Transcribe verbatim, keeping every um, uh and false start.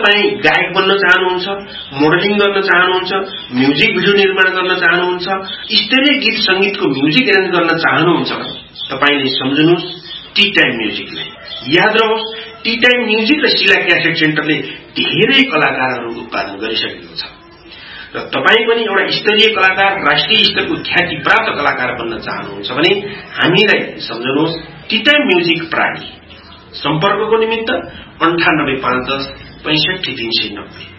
तपाईँ गायक बन्न चाहनुहुन्छ, मोडलिङ गर्न चाहनुहुन्छ, म्युजिक भिडियो निर्माण गर्न चाहनुहुन्छ, स्तरीय गीत संगीतको म्युजिक एरेन्ज गर्न चाहनुहुन्छ भने तपाईले सम्झनुस् टी टाइम म्युजिकलाई। याद रहोस्, टी टाइम म्युजिक र शिला क्यासेट सेन्टरले धेरै कलाकारहरूको उत्पादन गरिसकेको छ र तपाईँ पनि एउटा स्तरीय कलाकार, राष्ट्रिय स्तरको ख्याति प्राप्त कलाकार बन्न चाहनुहुन्छ भने हामीलाई सम्झनुहोस् टी टाइम म्युजिक प्राली। सम्पर्कको निमित्त अन्ठानब्बे पाँच दस पैंसठी तीन सय नब्बे।